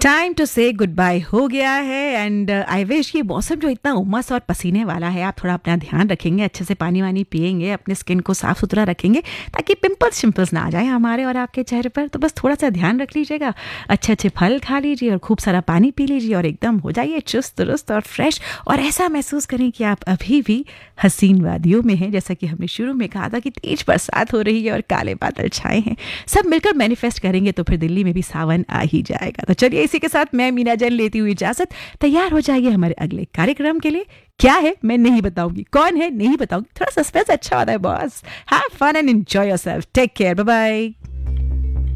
Time to से good bye हो गया है एंड आई विश ये मौसम जो इतना उमस और पसीने वाला है, आप थोड़ा अपना ध्यान रखेंगे, अच्छे से पानी वानी पिएंगे, अपने स्किन को साफ सुथरा रखेंगे ताकि पिंपल्स शिम्पल्स ना आ जाए हमारे और आपके चेहरे पर। तो बस थोड़ा सा ध्यान रख लीजिएगा, अच्छे अच्छे फल खा लीजिए और खूब सारा पानी पी लीजिए और एकदम हो जाइए चुस्त दुरुस्त और फ्रेश। और ऐसा महसूस करें कि आप अभी भी हसीन वादियों में हैं, जैसा कि हमने शुरू में कहा था कि तेज बरसात हो रही है और काले बादल छाए हैं। सब मिलकर मैनिफेस्ट करेंगे तो फिर दिल्ली में भी सावन आ ही जाएगा। तो चलिए इसी के साथ मैं मीना जैन लेती हुई इजाजत। तैयार हो जाइए हमारे अगले कार्यक्रम के लिए। क्या है मैं नहीं बताऊंगी, कौन है नहीं बताऊंगी, थोड़ा सस्पेंस अच्छा होता है boss. Have fun and enjoy yourself, take care, bye bye.